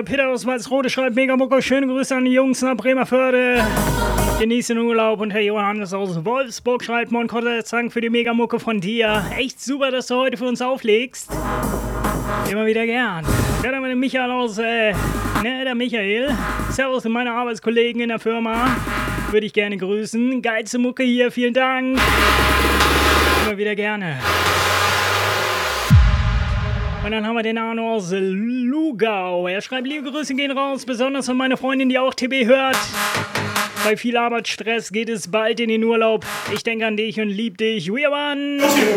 Peter aus Walsrode schreibt Megamucke. Schöne Grüße an die Jungs nach Bremerförde. Genieß den Urlaub. Und Herr Johannes aus Wolfsburg schreibt: Moin Gott, Dank für die Megamucke von dir. Echt super, dass du heute für uns auflegst. Immer wieder gern. Ja, dann den Michael aus, der Michael. Servus an meine Arbeitskollegen in der Firma. Würde ich gerne grüßen. Geilste Mucke hier, vielen Dank. Immer wieder gerne. Und dann haben wir den Arno aus Lugau. Er schreibt: Liebe Grüße gehen raus, besonders an meine Freundin, die auch TB hört. Bei viel Arbeitsstress geht es bald in den Urlaub. Ich denke an dich und lieb dich. We are one.